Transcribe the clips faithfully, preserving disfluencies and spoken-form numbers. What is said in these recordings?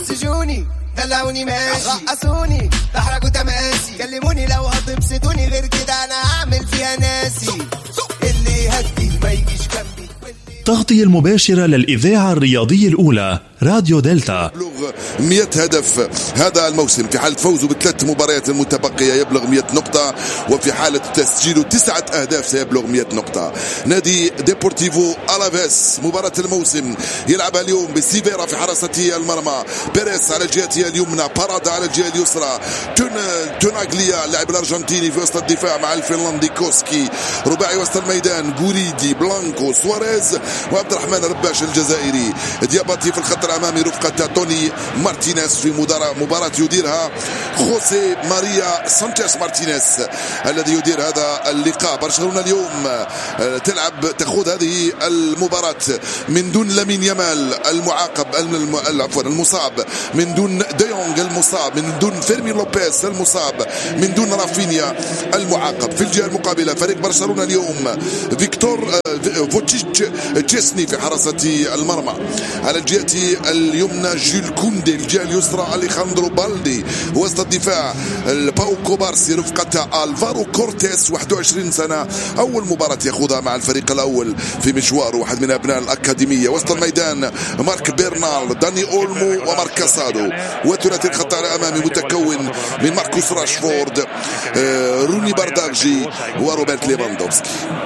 سجوني دلعوني ماشي رقصوني تحركوا تماسي كلموني لو هتبسطوني غير كده انا هعمل فيها ناسي اللي يهدي ما يجيش جنبي. تغطية المباشرة للإذاعة الرياضية الأولى راديو دلتا. يبلغ مئة هدف هذا الموسم، في حالة فوزه بثلاث مباريات المتبقية يبلغ مئة نقطة، وفي حالة تسجيله تسعة أهداف سيبلغ مئة نقطة. نادي ديبورتيفو ألافيس مباراة الموسم يلعبها اليوم بسيفيرا في حراسة المرمى، بيريس على جهته اليمنى، بارادا على الجهة اليسرى، تون توناغليا اللاعب الأرجنتيني في وسط الدفاع مع الفنلندي كوسكي، رباعي وسط الميدان غوريدي بلانكو سواريز وعبد الرحمن رباش الجزائري، دياباتي في الخط الأمامي رفقة توني مارتينيز في مباراة يديرها خوسي ماريا سانشيز مارتينيز الذي يدير هذا اللقاء. برشلونة اليوم تلعب تخوض هذه المباراة من دون لامين يامال المعاقب عفوا المصاب، من دون ديونغ المصاب، من دون فيرمين لوبيز المصاب، من دون رافينيا المعاقب. في الجهة المقابلة فريق برشلونة اليوم فيكتور فوتشيتش تشيسني في حراسة المرمى، على الجهة اليمنى جيل كوندي، الجهة اليسرى أليخاندرو بالدي، وسط الدفاع باو كوبارسي رفقة ألفارو كورتيس واحد وعشرين سنة، أول مباراة يأخذها مع الفريق الأول في مشواره، واحد من أبناء الأكاديمية. وسط الميدان مارك بيرنال، داني أولمو ومارك كاسادو، وثلاثي الخط الأمامي متكون من ماركوس راشفورد، روني بارداجي وروبرت ليفاندوفسكي.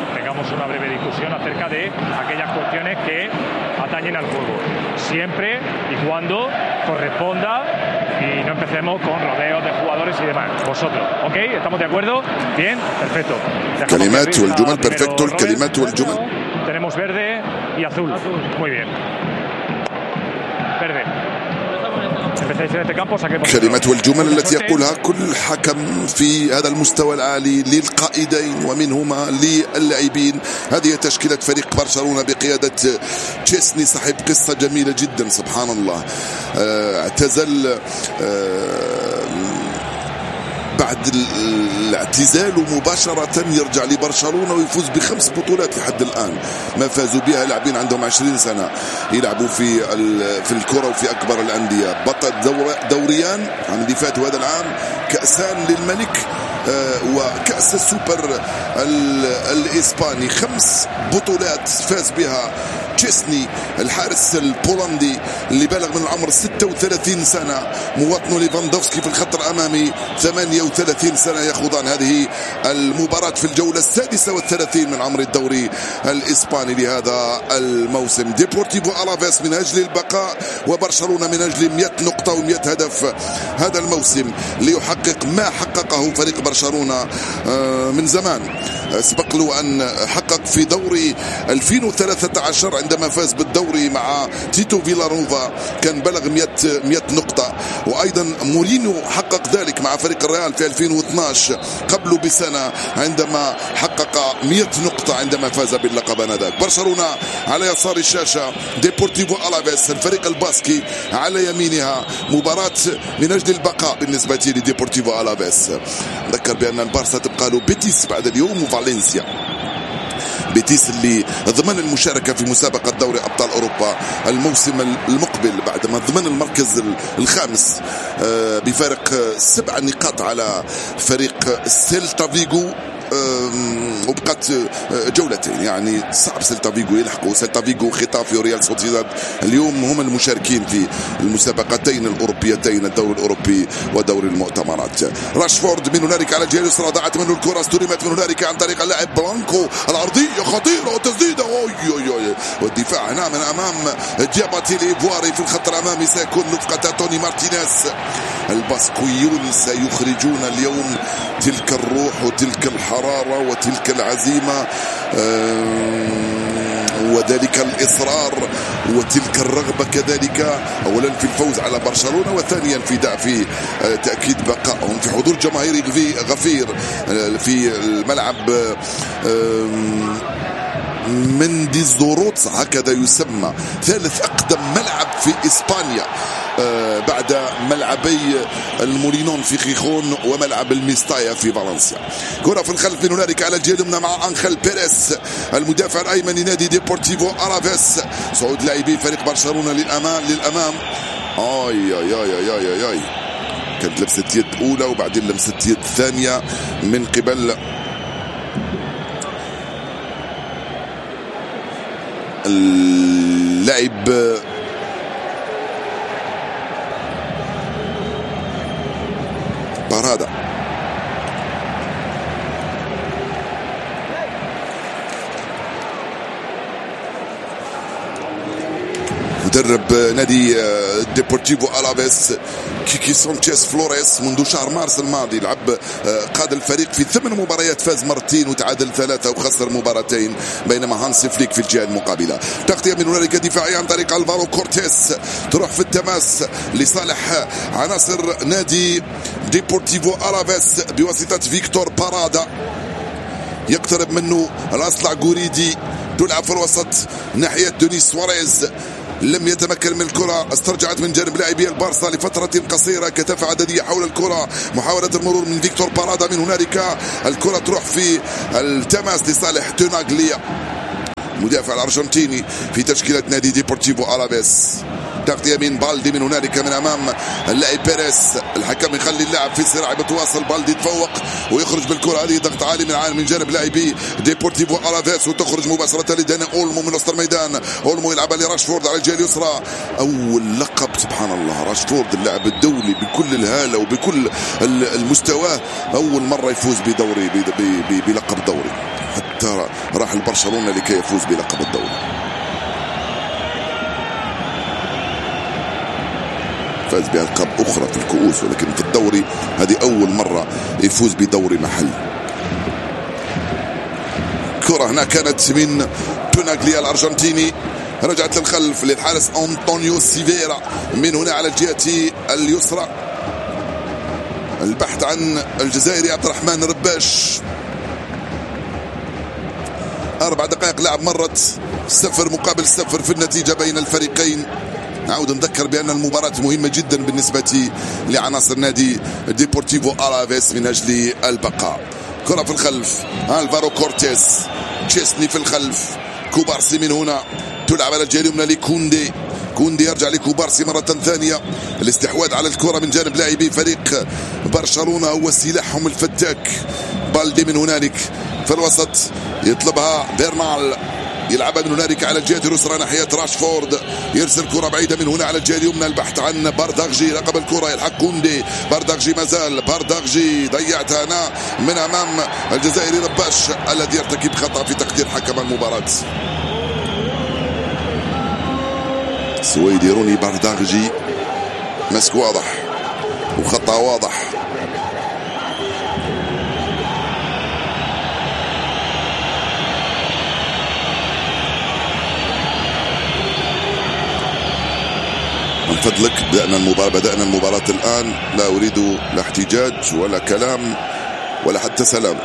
atañen al juego, siempre y cuando corresponda y no empecemos con rodeos de jugadores y demás. Vosotros, ¿ok? ¿Estamos de acuerdo? Bien, perfecto. كلمات والجمل perfecto. الكلمات والجمل. Tenemos verde y azul. Muy bien. Verde. كلمات والجمل التي يقولها كل حكم في هذا المستوى العالي للقائدين ومنهما للاعبين. هذه تشكيلة فريق برشلونة بقيادة تشيسني صاحب قصة جميلة جدا سبحان الله. اعتزل بعد الاعتزال مباشرة يرجع لبرشلونة ويفوز بخمس بطولات لحد الآن ما فازوا بها لاعبين عندهم عشرين سنة يلعبوا في في الكرة وفي أكبر الأندية. بطل دوريان عام اللي فات وهذا العام، كأسان للملك وكأس السوبر الإسباني، خمس بطولات فاز بها تشيسني الحارس البولندي اللي بلغ من العمر ستة وثلاثين سنة، مواطنه ليفاندوفسكي في الخط الأمامي ثمانية وثلاثين سنة، يخوضان هذه المباراة في الجولة السادسة والثلاثين من عمر الدوري الإسباني لهذا الموسم. ديبورتيفو ألافيس من أجل البقاء وبرشلونة من أجل مئة نقطة ومئة هدف هذا الموسم ليحقق ما حققه فريق برشلونة من زمان. سبق له أن حقق في دوري ألفين وثلاثة عشر عندما فاز بالدوري مع تيتو فيلانوفا كان بلغ مئة نقطة، وأيضا مورينيو حقق ذلك مع فريق الريال في ألفين واثناشر قبله بسنة عندما حقق مئة نقطة عندما فاز باللقب آنذاك. برشلونة على يسار الشاشة، ديبورتيفو ألافيس الفريق الباسكي على يمينها. مباراة من أجل البقاء بالنسبة لديبورتيفو ألافيس. ذكر بأن البارسا تبقى له بيتيس بعد اليوم وفالنسيا. بيتيس اللي ضمن المشاركة في مسابقة دوري أبطال أوروبا الموسم المقبل بعد ما ضمن المركز الخامس بفارق سبع نقاط على فريق سيلتا فيغو، وبقت جولتين يعني صعب سيلتا فيغو يلحقوا. سيلتا فيغو خطافي وريال سوسيداد اليوم هم المشاركين في المسابقتين الأوروبيتين، الدوري الأوروبي ودوري المؤتمرات. راشفورد من هنالك على الجهة اليسرى، ضاعت منه الكرة، استلمت من هنالك عن طريق اللاعب بلانكو، العرضية خطيرة وتسديدة، والدفاع هنا من أمام دياباتي الإيفواري في الخط الأمامي سيكون رفقة توني مارتينيز. الباسكويون سيخرجون اليوم تلك الروح وتلك الحرارة وتلك العزيمة وذلك الإصرار وتلك الرغبة كذلك، أولا في الفوز على برشلونة، وثانيا في في تأكيد بقائهم في حضور جماهيري غفير في الملعب مندي زوروتس هكذا يسمى، ثالث أقدم ملعب في إسبانيا بعد ملعبي المولينون في خيخون وملعب الميستايا في فالنسيا. كرة في الخلف من هنالك على الجهة اليمنى مع أنخيل بيريس المدافع الأيمن لنادي ديبورتيفو ألافيس. صعود لاعبي فريق برشلونة للأمام للأمام اي اي اي اي اي, آي, آي. كانت لمسة يد اولى وبعدين لمسة يد ثانية من قبل اللاعب بارادا. مدرب نادي ديبورتيفو ألافيس كيكي سانشيز فلوريس منذ شهر مارس الماضي لعب قاد الفريق في ثمان مباريات، فاز مرتين وتعادل ثلاثة وخسر مباراتين، بينما هانسي فليك في الجهة المقابلة. تغطية من هنالك دفاعية عن طريق الفارو كورتيس، تروح في التماس لصالح عناصر نادي ديبورتيفو ألافيس بواسطة فيكتور بارادا، يقترب منه الأصلع غوريدي، تلعب في الوسط ناحية دونيس سواريز، لم يتمكن من الكرة، استرجعت من جانب لاعبي البارسا لفترة قصيرة، كثافة عددية حول الكرة، محاولة المرور من فيكتور بارادا، من هنالك الكرة تروح في التماس لصالح توناغليا مدافع الأرجنتيني في تشكيلة نادي ديبورتيفو ألافيس. تغطية من بالدي، من هنالك من أمام اللاعب بيريس، الحكم يخلي اللاعب في صراع بتواصل، بالدي يتفوق ويخرج بالكرة هذه، ضغط عالي من عالي من جانب لاعبي ديبورتيفو ألافيس، وتخرج مباشرة لداني أولمو من وسط الميدان. أولمو يلعبها لراشفورد على الجهة اليسرى، أول لقب سبحان الله راشفورد اللاعب الدولي بكل الهالة وبكل المستوى، أول مرة يفوز بدوري بلقب دوري، حتى راح البرشلونة لكي يفوز بلقب الدوري، فاز بألقاب أخرى في الكؤوس، ولكن في الدوري هذه أول مرة يفوز بدوري محلي. كرة هنا كانت من توناغليا الأرجنتيني، رجعت للخلف للحارس أنطونيو سيفيرا، من هنا على الجهة اليسرى البحث عن الجزائري عبد الرحمن رباش. أربع دقائق لعب مرت، صفر مقابل صفر في النتيجة بين الفريقين. نعود نذكر بأن المباراة مهمة جدا بالنسبة لعناصر نادي ديبورتيفو ألافيس من أجل البقاء. كرة في الخلف، الفارو كورتيس، تشيسني في الخلف، كوبارسي من هنا، تلعب على الجهة اليمنى لكوندي، كوندي يرجع لكوبارسي مرة ثانية، الاستحواذ على الكرة من جانب لاعبي فريق برشلونة هو سلاحهم الفتاك. بالدي من هنالك في الوسط يطلبها بيرنال، يلعبها من هنالك على الجهة اليسرى ناحية راشفورد، يرسل كرة بعيدة من هنا على الجهة اليمنى، البحث عن بارداغجي، رقب الكرة يلحق كوندي، بارداغجي مازال، بارداغجي ضيعتها هنا من أمام الجزائري رباش الذي يرتكب خطأ في تقدير حكم المباراة. سويدي روني بارداغجي مسك واضح وخطأ واضح. من فضلك بدأنا المباراة بدأنا المباراة الآن، لا أريد لا احتجاج ولا كلام ولا حتى سلام.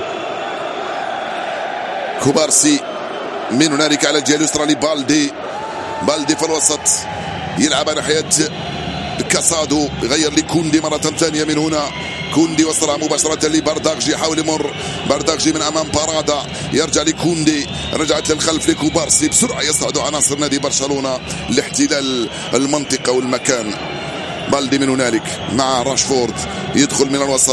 كوبارسي من هنالك على الجهة اليسرى لبالدي، بالدي في الوسط يلعب ناحية كاسادو، يغير لكوندي مرة ثانية من هنا، كوندي وصلها مباشرة لبارداغجي، يحاول يمر بارداغجي من أمام بارادا، يرجع لكوندي، رجعت للخلف لكوبارسي، بسرعة يصعد عناصر نادي برشلونة لاحتلال المنطقة والمكان. بالدي من هنالك مع راشفورد، يدخل من الوسط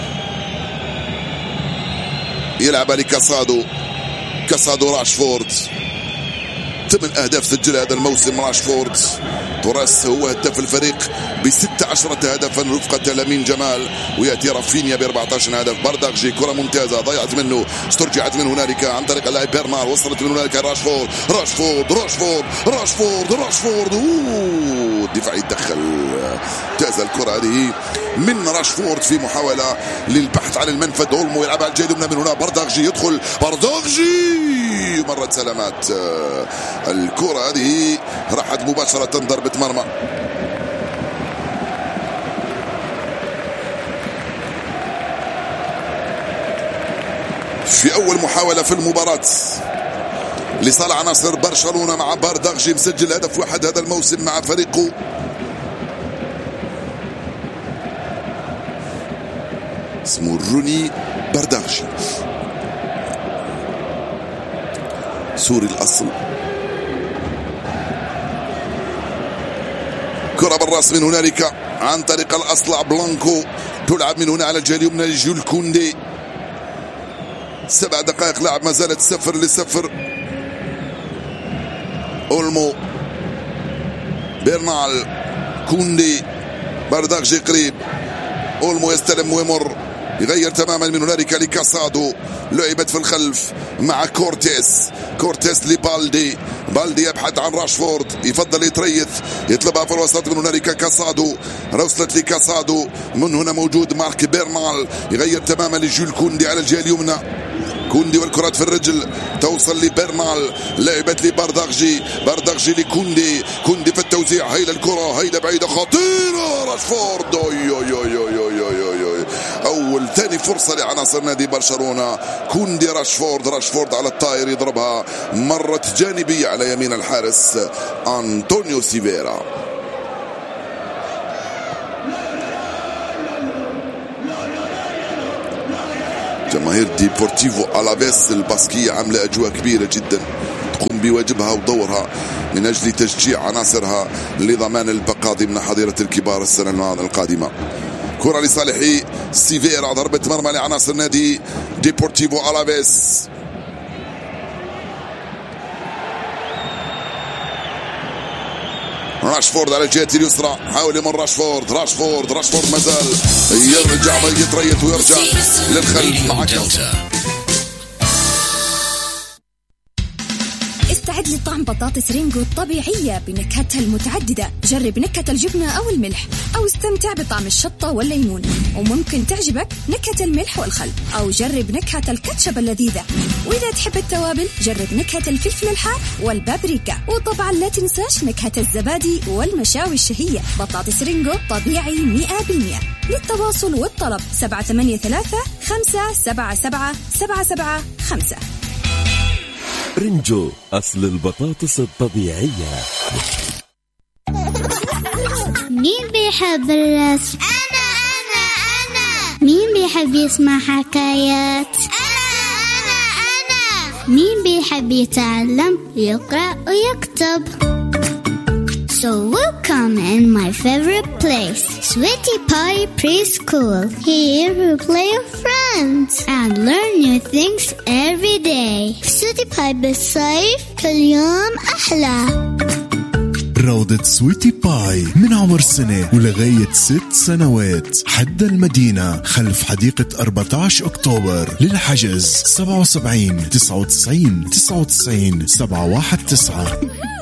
يلعب لكاسادو، كاسادو راشفورد، ثمان أهداف سجل هذا الموسم راشفورد، تراس هو هداف الفريق بستة عشرة هدفا رفقة لامين جمال، ويأتي رافينيا ب أربعة عشر هدف. بارداغجي كرة ممتازة ضيعت منه، استرجعت من هنالك عن طريق اللاعب بيرنال، وصلت من هنالك راشفورد راشفورد راشفورد راشفورد راشفورد أوه الدفاع يتدخل، امتازة الكرة هذه من راشفورد في محاولة للبحث عن المنفذ. أولمو يلعب على الجهة اليمنى من هنا، بارداغجي يدخل، بارداغجي مرت سلامات، الكرة هذه راحت مباشرة ضربة مرمى. في أول محاولة في المباراة لصالح عناصر برشلونة مع بارداغجي، مسجل هدف واحد هذا الموسم مع فريقه. اسمه روني بارداغجي، سوري الأصل. كرة كرة بالراس من هنالك عن طريق الأصلع بلانكو، تلعب من هنا على الجهة اليمنى لجول كوندي. سبع دقائق لعب، ما زالت صفر لصفر. أولمو، بيرنال، كوندي، بارداغجي قريب. أولمو يستلم ويمر، يغير تماما من هنالك لكاسادو، لعبت في الخلف مع كورتيس. كورتيس لبالدي، بالدي يبحث عن راشفورد، يفضل يتريث، يطلبها في الوسط من هنالك كاسادو، وصلت لكاسادو. من هنا موجود مارك بيرنال، يغير تماما لجول كوندي على الجهة اليمنى. كوندي والكرات في الرجل، توصل لبيرنال، لعبت لبارداغجي، بارداغجي لكوندي، كوندي في التوزيع. هيلا الكرة، هيلا بعيدة خطيرة، راشفورد. أوي أوي أوي أوي أوي أوي أوي. أول ثاني فرصة لعناصر نادي برشلونة. كوندي، راشفورد، راشفورد على الطائر يضربها، مرت جانبية على يمين الحارس أنطونيو سيفيرا. جماهير ديبورتيفو ألافيس الباسكية عاملة أجواء كبيرة جدا، تقوم بواجبها ودورها من أجل تشجيع عناصرها لضمان البقاء ضمن حظيرة الكبار السنة القادمة. كرة لصالح سيفيرا، ضربة مرمى لعناصر نادي ديبورتيفو ألافيس. راشفورد على الجهة اليسرى، حاول يمر راشفورد، راشفورد راشفورد مازال يرجع يتريث ويرجع للخلف مع كوتا. استعد لطعم بطاطس رينجو الطبيعية بنكهتها المتعددة. جرب نكهة الجبنة أو الملح، أو استمتع بطعم الشطة والليمون، وممكن تعجبك نكهة الملح والخل، أو جرب نكهة الكاتشب اللذيذة. وإذا تحب التوابل جرب نكهة الفلفل الحار والبابريكا، وطبعا لا تنساش نكهة الزبادي والمشاوي الشهية. بطاطس رينجو طبيعي مئة بالمئة. للتواصل والطلب سبعة ثمانية ثلاثة خمسة سبعة سبعة سبعة سبعة خمسة. رينجو، أصل البطاطس الطبيعية. مين بيحب الرسم؟ أنا أنا أنا. مين بيحب يسمع حكايات؟ أنا أنا أنا. مين بيحب يتعلم يقرأ ويكتب؟ So welcome in my favorite place, Sweetie Pie Preschool. Here we play with friends and learn new things every day. Sweetie Pie بالصيف كل يوم أحلى. روضة سويتي باي من عمر سنة ولغاية ست سنوات، حد المدينة خلف حديقة أربعة عشر أكتوبر. للحجز سبعة وسبعين تسعة وتسعين تسعة وتسعين سبعة واحد تسعة.